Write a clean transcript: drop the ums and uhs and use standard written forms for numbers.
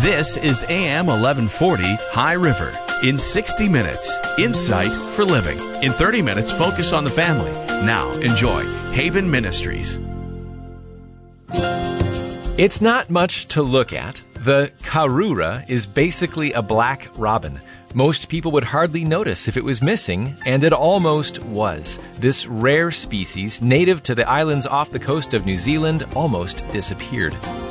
This is AM 1140 High River. In 60 minutes, insight for living. In 30 minutes, focus on the family. Now, enjoy Haven Ministries. It's not much to look at. The Karura is basically a black robin. Most people would hardly notice if it was missing, and it almost was. This rare species, native to the islands off the coast of New Zealand, almost disappeared.